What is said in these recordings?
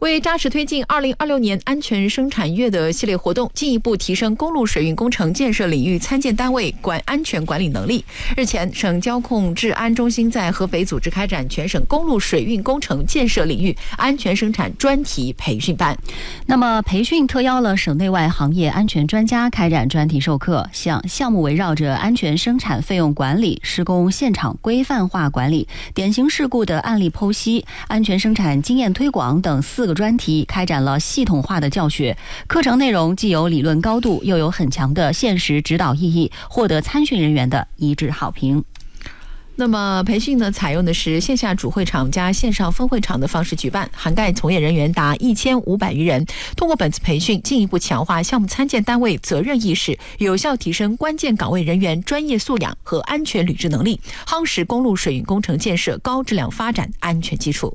为扎实推进2026年安全生产月的系列活动，进一步提升公路水运工程建设领域参建单位安全管理能力。日前，省交控治安中心在合肥组织开展全省公路水运工程建设领域安全生产专题培训班。 那么，培训特邀了省内外行业安全专家开展专题授课，项目围绕着安全生产费用管理、施工现场规范化管理、典型事故的案例剖析、安全生产经验推广等4个专题，开展了系统化的教学。课程内容既有理论高度，又有很强的现实指导意义，获得参训人员的一致好评。 那么培训呢，采用的是线下主会场加线上分会场的方式举办，涵盖从业人员达1500余人。通过本次培训，进一步强化项目参建单位责任意识，有效提升关键岗位人员专业素养和安全履职能力，夯实公路水运工程建设高质量发展安全基础。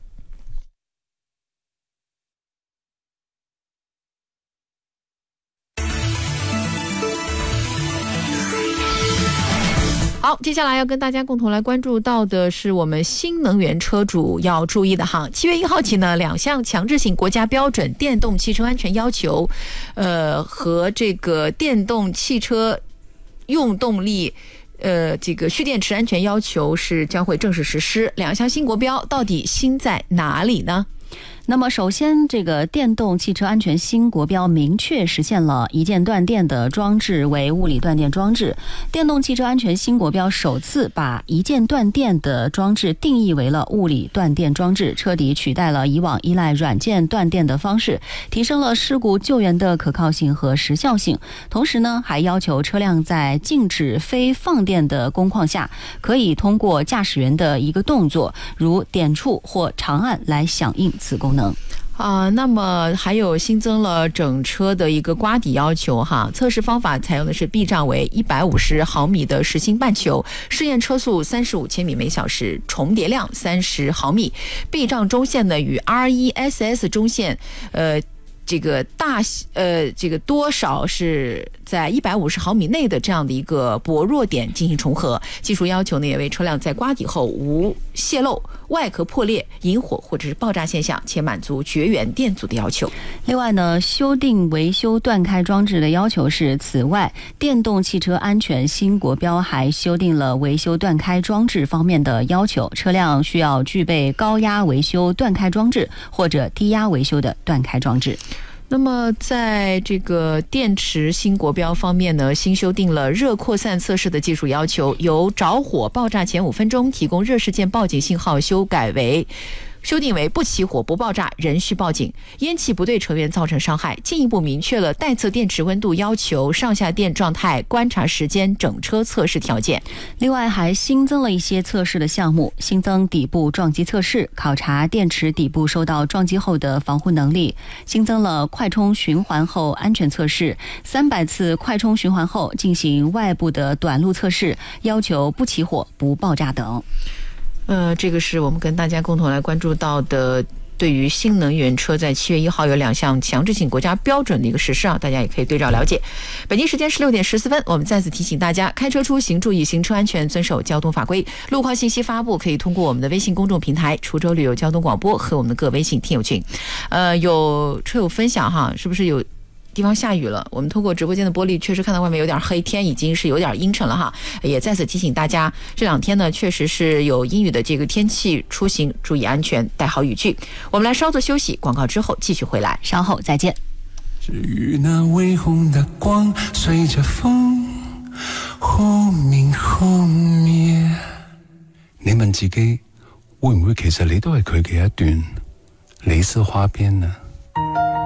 好，接下来要跟大家共同来关注到的是我们新能源车主要注意的哈。7月1号起呢，2项强制性国家标准电动汽车安全要求，和这个电动汽车用动力这个蓄电池安全要求是将会正式实施。2项新国标到底新在哪里呢？ 那么首先，这个电动汽车安全新国标明确实现了一键断电的装置为物理断电装置。电动汽车安全新国标首次把一键断电的装置定义为了物理断电装置，彻底取代了以往依赖软件断电的方式，提升了事故救援的可靠性和时效性。同时呢，还要求车辆在静止非放电的工况下，可以通过驾驶员的一个动作，如点触或长按来响应此功能。 那么还有新增了整车的一个刮底要求哈，测试方法采用的是避障为150毫米的实心半球，试验车速35千米每小时，重叠量30毫米，避障中线呢与 RESS 中线这个多少是在150毫米内的这样的一个薄弱点进行重合。技术要求呢也为车辆在刮底后无泄漏、外壳破裂、引火或者是爆炸现象，且满足绝缘电阻的要求。 另外呢，修订维修断开装置的要求是，此外，电动汽车安全新国标还修订了维修断开装置方面的要求，车辆需要具备高压维修断开装置或者低压维修的断开装置。 那么在这个电池新国标方面呢，新修订了热扩散测试的技术要求，由着火爆炸前5分钟提供热事件报警信号修订为不起火不爆炸仍需报警，烟气不对成员造成伤害，进一步明确了待测电池温度要求、上下电状态、观察时间、整车测试条件。 另外还新增了一些测试的项目，新增底部撞击测试，考察电池底部受到撞击后的防护能力；新增了快充循环后安全测试，300次快充循环后进行外部的短路测试，要求不起火不爆炸等。 这个是我们跟大家共同来关注到的对于新能源车在7月1号有2项强制性国家标准的一个实施啊，大家也可以对照了解。北京时间16点14分，我们再次提醒大家，开车出行注意行车安全，遵守交通法规。路况信息发布可以通过我们的微信公众平台滁州旅游交通广播和我们的各微信听友群。有车友分享哈，是不是有地方下雨了？我们通过直播间的玻璃确实看到外面有点黑，天已经是有点阴沉了哈。也再次提醒大家，这2天呢确实是有阴雨的这个天气，出行注意安全，带好雨具。我们来稍作休息，广告之后继续回来， 稍后再见。 至于那微红的光，随着风忽明忽灭。你問自己，會唔會其實你都係佢嘅一段李斯花邊呢？